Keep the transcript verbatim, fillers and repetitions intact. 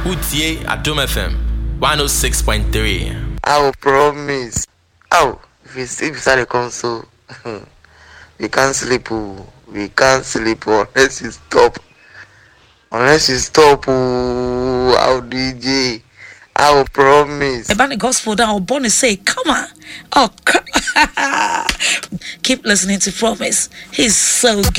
Utie Adom F M one oh six point three. I will promise. Oh, if you sleep beside the console, we can't sleep. We can't sleep unless you stop. Unless you stop. I'll D J. I will promise. The band gospel that I'll born to say, come on. Oh, keep listening to Promise. He's so good.